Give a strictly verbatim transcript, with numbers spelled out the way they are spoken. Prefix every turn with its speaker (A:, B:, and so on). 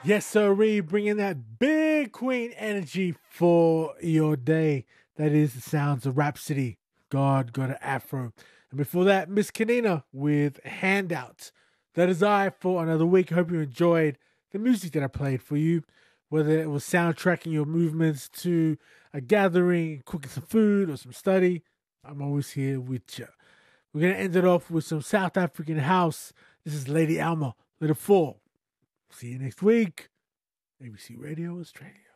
A: Yes, sirree, bringing that big queen energy for your day. That is the sounds of Rhapsody. God got an afro. And before that, Miss Kanina with Handouts. That is I for another week. Hope you enjoyed the music that I played for you, whether it was soundtracking your movements to a gathering, cooking some food or some study. I'm always here with you. We're going to end it off with some South African house. This is Lady Alma, Little Four. See you next week. A B C Radio Australia.